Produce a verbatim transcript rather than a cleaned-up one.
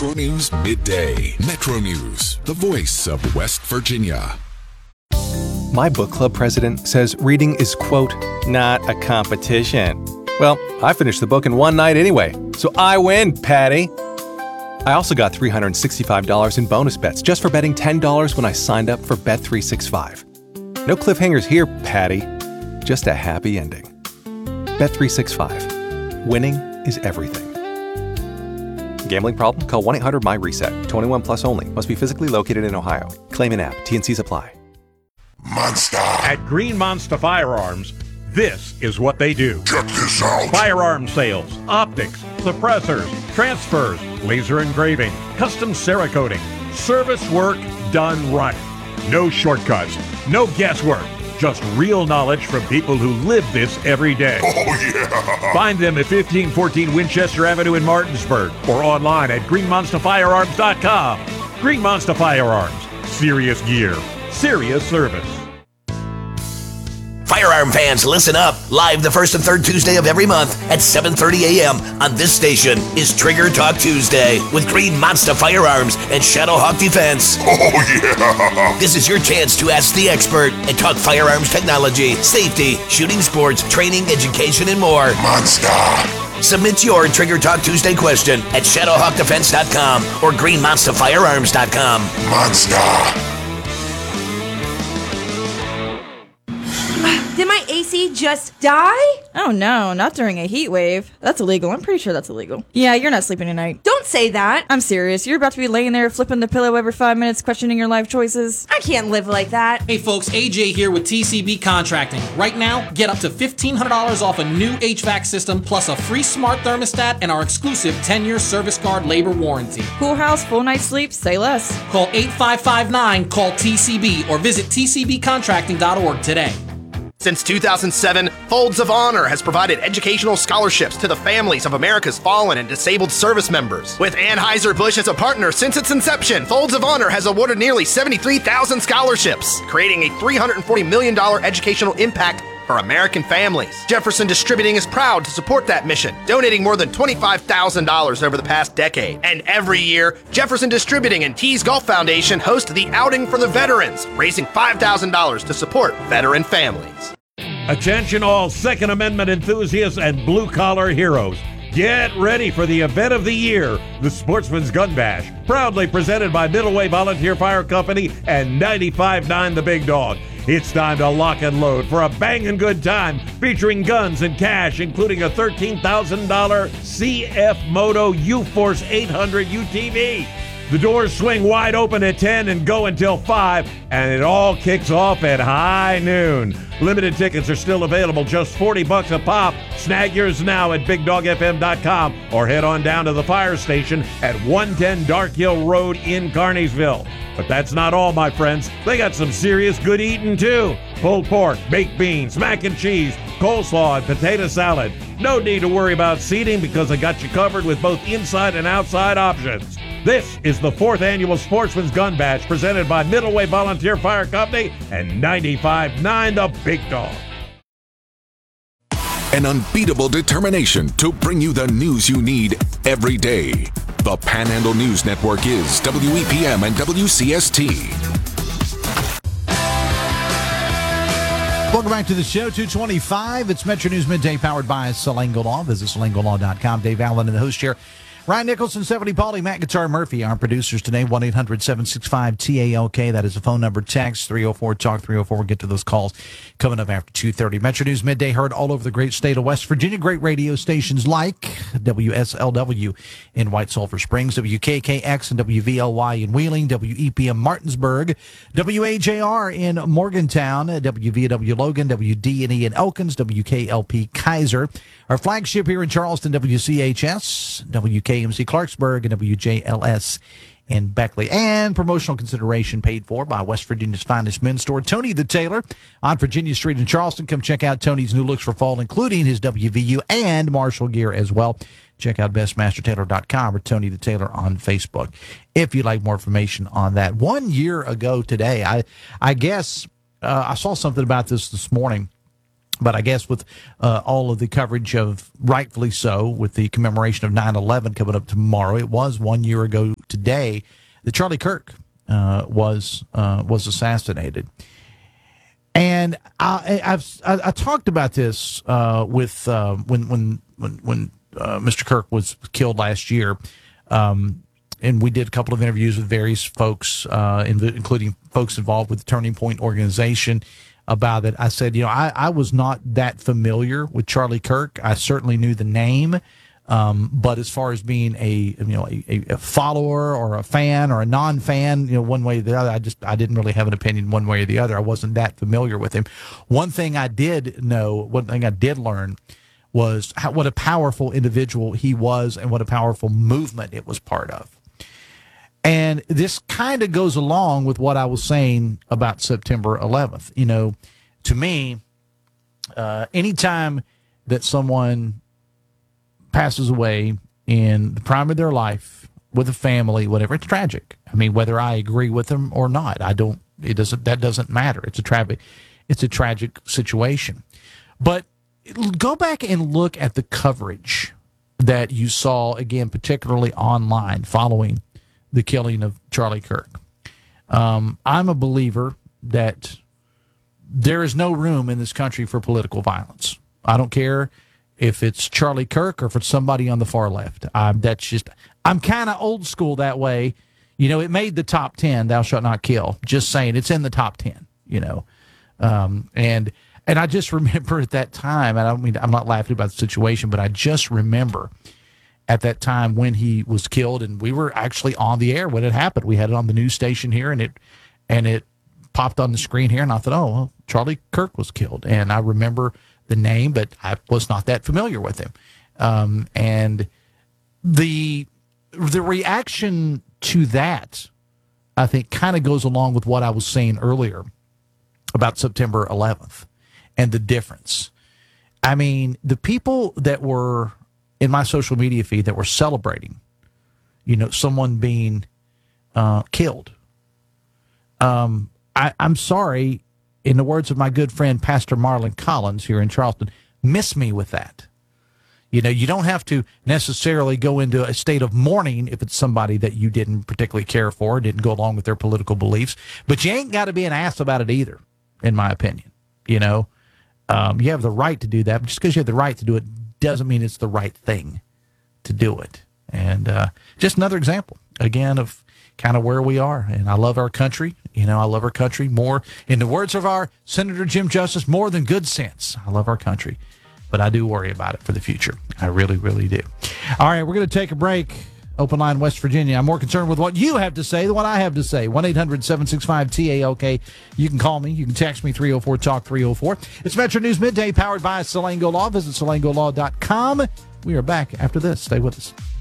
Metro News Midday. Metro News, the voice of West Virginia. My book club president says reading is, quote, not a competition. Well, I finished the book in one night anyway, so I win, Patty. I also got three hundred sixty-five dollars in bonus bets just for betting ten dollars when I signed up for Bet three sixty-five. No cliffhangers here, Patty. Just a happy ending. Bet three sixty-five. Winning is everything. Gambling problem? Call one eight hundred my reset. twenty-one plus only. Must be physically located in Ohio. Claim in app. T N Cs apply. Monster. At Green Monster Firearms, this is what they do. Check this out. Firearm sales, optics, suppressors, transfers, laser engraving, custom Cerakoting, service work done right. No shortcuts, no guesswork, just real knowledge from people who live this every day. Oh, yeah. Find them at fifteen fourteen Winchester Avenue in Martinsburg or online at green monster firearms dot com. Green Monster Firearms. Serious gear. Serious service. Firearm fans, listen up. Live the first and third Tuesday of every month at seven thirty a.m. on this station is Trigger Talk Tuesday with Green Monster Firearms and Shadowhawk Defense. Oh, yeah. This is your chance to ask the expert and talk firearms technology, safety, shooting sports, training, education, and more. Monster. Submit your Trigger Talk Tuesday question at shadowhawk defense dot com or green monster firearms dot com. Monster. Did my A C just die? Oh no, not during a heat wave. That's illegal. I'm pretty sure that's illegal. Yeah, you're not sleeping tonight. Don't say that. I'm serious. You're about to be laying there flipping the pillow every five minutes, questioning your life choices. I can't live like that. Hey folks, A J here with T C B Contracting. Right now, get up to fifteen hundred dollars off a new H V A C system plus a free smart thermostat and our exclusive ten-year service guard labor warranty. Cool house, full night's sleep, say less. Call eight five five nine, call T C B or visit t c b contracting dot org today. Since two thousand seven, Folds of Honor has provided educational scholarships to the families of America's fallen and disabled service members. With Anheuser-Busch as a partner since its inception, Folds of Honor has awarded nearly seventy-three thousand scholarships, creating a three hundred forty million dollars educational impact for American families. Jefferson Distributing is proud to support that mission, donating more than twenty-five thousand dollars over the past decade. And every year, Jefferson Distributing and Tees Golf Foundation host the Outing for the Veterans, raising five thousand dollars to support veteran families. Attention all Second Amendment enthusiasts and blue-collar heroes. Get ready for the event of the year, the Sportsman's Gun Bash, proudly presented by Middle Way Volunteer Fire Company and ninety-five point nine The Big Dog. It's time to lock and load for a banging good time featuring guns and cash, including a thirteen thousand dollars C F Moto U-Force eight hundred U T V. The doors swing wide open at ten and go until five, and it all kicks off at high noon. Limited tickets are still available, just forty bucks a pop. Snag yours now at big dog f m dot com or head on down to the fire station at one ten Dark Hill Road in Carneysville. But that's not all, my friends. They got some serious good eating, too. Pulled pork, baked beans, mac and cheese, coleslaw, and potato salad. No need to worry about seating because I got you covered with both inside and outside options. This is the fourth annual Sportsman's Gun Bash presented by Middle Way Volunteer Fire Company and ninety-five point nine The Big Dog. An unbeatable determination to bring you the news you need every day. The Panhandle News Network is W E P M and W C S T. Welcome back to the show, two twenty-five. It's Metro News Midday powered by Salango Law. Visit salango law dot com. Dave Allen in the host chair. Ryan Nicholson, Stephanie Pauly, Matt Guitar Murphy, our producers today. one eight hundred seven six five T A L K. That is the phone number. Text three oh four talk three oh four. We'll get to those calls coming up after two thirty. Metro News Midday heard all over the great state of West Virginia. Great radio stations like W S L W in White Sulphur Springs, W K K X and W V L Y in Wheeling, W E P M Martinsburg, W A J R in Morgantown, W V W Logan, W D and E in Elkins, W K L P Kaiser. Our flagship here in Charleston, W C H S, W K M C Clarksburg, and W J L S in Beckley. And promotional consideration paid for by West Virginia's finest men's store, Tony the Tailor, on Virginia Street in Charleston. Come check out Tony's new looks for fall, including his W V U and Marshall gear as well. Check out best master tailor dot com or Tony the Tailor on Facebook if you'd like more information on that. One year ago today, I, I guess uh, I saw something about this this morning. But I guess with uh, all of the coverage of, rightfully so, with the commemoration of nine eleven coming up tomorrow, it was one year ago day that Charlie Kirk uh, was uh, was assassinated. And I, I've I, I talked about this uh, with uh, when when when when uh, Mister Kirk was killed last year, um, and we did a couple of interviews with various folks, uh, including folks involved with the Turning Point organization, about it. I said, you know, I, I was not that familiar with Charlie Kirk. I certainly knew the name. Um, but as far as being a, you know, a, a follower or a fan or a non-fan, you know, one way or the other, I just, I didn't really have an opinion one way or the other. I wasn't that familiar with him. One thing I did know, one thing I did learn was how, what a powerful individual he was and what a powerful movement it was part of. And this kind of goes along with what I was saying about September eleventh. You know, to me, uh, anytime that someone passes away in the prime of their life with a family, whatever, it's tragic. I mean, whether I agree with them or not, I don't, it doesn't, that doesn't matter. It's a tragic, it's a tragic situation. But go back and look at the coverage that you saw, again, particularly online following the killing of Charlie Kirk. Um, I'm a believer that there is no room in this country for political violence. I don't care if it's Charlie Kirk or if it's somebody on the far left. I'm, that's just, I'm kind of old school that way. You know, it made the top ten, Thou Shalt Not Kill. Just saying, it's in the top ten, you know. Um, and and I just remember at that time, and I don't mean, I'm not laughing about the situation, but I just remember at that time when he was killed, and we were actually on the air when it happened. We had it on the news station here, and it and it popped on the screen here, and I thought, oh, well, Charlie Kirk was killed. And I remember the name, but I was not that familiar with him. Um, and the the reaction to that, I think, kind of goes along with what I was saying earlier about September eleventh and the difference. I mean, the people that were in my social media feed that were celebrating, you know, someone being uh, killed, um, I, I'm sorry, in the words of my good friend, Pastor Marlon Collins here in Charleston, miss me with that. You know, you don't have to necessarily go into a state of mourning if it's somebody that you didn't particularly care for, didn't go along with their political beliefs, but you ain't got to be an ass about it either, in my opinion. You know, um, you have the right to do that, but just because you have the right to do it doesn't mean it's the right thing to do it. And uh, just another example, again, of kind of where we are. And I love our country. You know, I love our country more, in the words of our Senator Jim Justice, more than good sense. I love our country, but I do worry about it for the future. I really, really do. All right, we're going to take a break. Open line, West Virginia. I'm more concerned with what you have to say than what I have to say. one eight hundred seven six five T A L K. You can call me. You can text me, three oh four talk three oh four. It's Metro News Midday, powered by Salango Law. Visit salango law dot com. We are back after this. Stay with us.